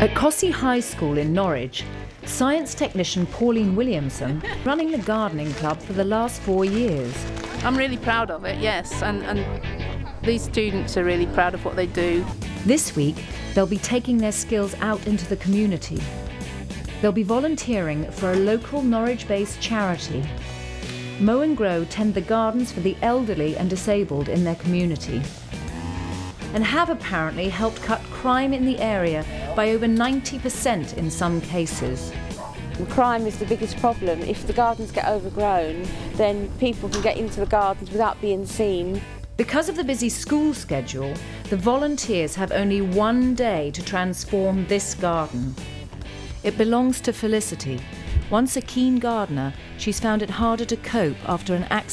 At Cossey High School in Norwich, science technician Pauline Williamson running the gardening club for the last 4 years. I'm really proud of it, yes, and these students are really proud of what they do. This week, they'll be taking their skills out into the community. They'll be volunteering for a local Norwich-based charity. Mow and Grow tend the gardens for the elderly and disabled in their community, and have apparently helped cut crime in the area by over 90% in some cases. Crime is the biggest problem. If the gardens get overgrown, then people can get into the gardens without being seen. Because of the busy school schedule, the volunteers have only one day to transform this garden. It belongs to Felicity. Once a keen gardener, she's found it harder to cope after an accident